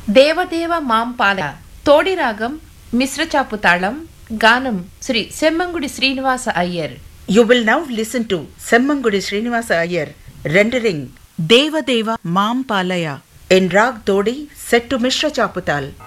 దేవదేవ మాంపాల తోడి రాగం మిశ్రచాపు తాళం గానం Shri Semmangudi Srinivasa Iyer. You will now listen to Semmangudi Srinivasa Iyer rendering Deva Deva Maam Palaya in Rag Todi set to Mishra Chaputal.